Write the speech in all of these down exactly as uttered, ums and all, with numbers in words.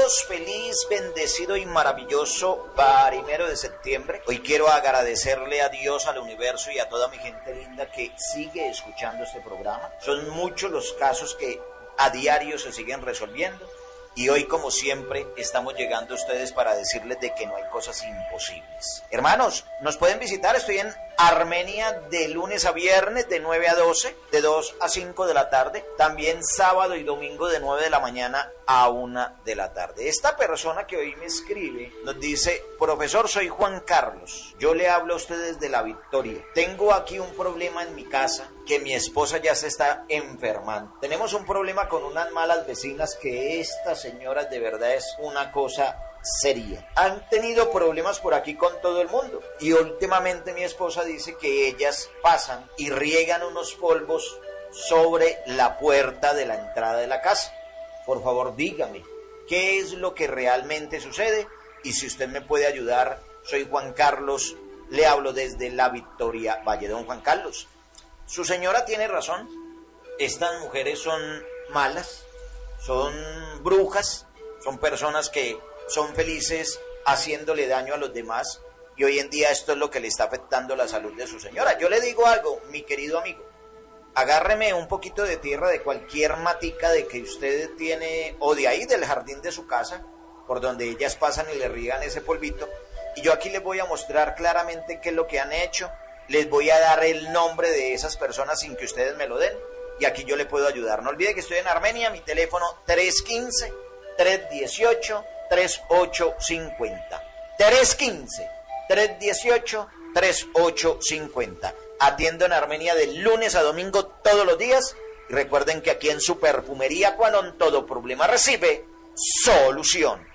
todos feliz, bendecido y maravilloso primero de septiembre. Hoy quiero agradecerle a Dios, al universo y a toda mi gente linda que sigue escuchando este programa. Son muchos los casos que a diario se siguen resolviendo. Y hoy, como siempre, estamos llegando a ustedes para decirles de que no hay cosas imposibles. Hermanos, nos pueden visitar, estoy en Armenia de lunes a viernes de nueve a doce, de dos a cinco de la tarde. También sábado y domingo de nueve de la mañana a una de la tarde. Esta persona que hoy me escribe nos dice: profesor, soy Juan Carlos. Yo le hablo a ustedes de La Victoria. Tengo aquí un problema en mi casa, que mi esposa ya se está enfermando. Tenemos un problema con unas malas vecinas que estas señoras de verdad es una cosa seria. Han tenido problemas por aquí con todo el mundo. Y últimamente mi esposa dice que ellas pasan y riegan unos polvos sobre la puerta de la entrada de la casa. Por favor, dígame, ¿qué es lo que realmente sucede? Y si usted me puede ayudar, soy Juan Carlos, le hablo desde La Victoria, Valle. Don Juan Carlos, su señora tiene razón. Estas mujeres son malas, son brujas, son personas que son felices haciéndole daño a los demás, y hoy en día esto es lo que le está afectando la salud de su señora. Yo le digo algo, mi querido amigo, agárreme un poquito de tierra de cualquier matica de que usted tiene, o de ahí del jardín de su casa, por donde ellas pasan y le riegan ese polvito, y yo aquí les voy a mostrar claramente qué es lo que han hecho. Les voy a dar el nombre de esas personas sin que ustedes me lo den, y aquí yo le puedo ayudar. No olvide que estoy en Armenia, mi teléfono tres uno cinco, tres uno ocho, tres ocho cinco cero. tres uno cinco, tres uno ocho, tres ocho cinco cero. Atiendo en Armenia de lunes a domingo todos los días. Y recuerden que aquí en su perfumería Quanon todo problema recibe solución.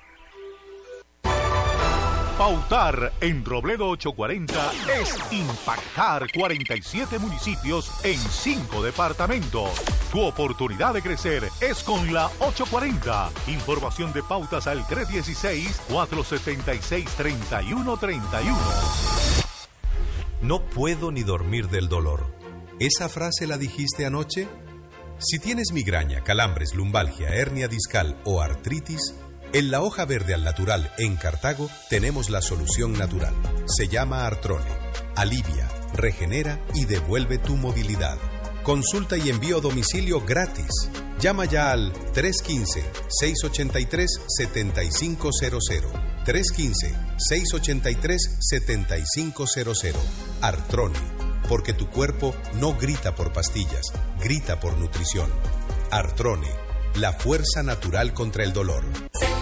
Pautar en Robledo ochocientos cuarenta es impactar cuarenta y siete municipios en cinco departamentos. Tu oportunidad de crecer es con la ochocientos cuarenta. Información de pautas al tres uno seis, cuatro siete seis, tres uno tres uno. No puedo ni dormir del dolor. ¿Esa frase la dijiste anoche? Si tienes migraña, calambres, lumbalgia, hernia discal o artritis, en la hoja verde al natural en Cartago tenemos la solución natural. Se llama Artrone. Alivia, regenera y devuelve tu movilidad. Consulta y envío a domicilio gratis. Llama ya al tres uno cinco, seis ocho tres, siete cinco cero cero. tres uno cinco, seis ocho tres, siete cinco cero cero. Artrone, porque tu cuerpo no grita por pastillas, grita por nutrición. Artrone, la fuerza natural contra el dolor.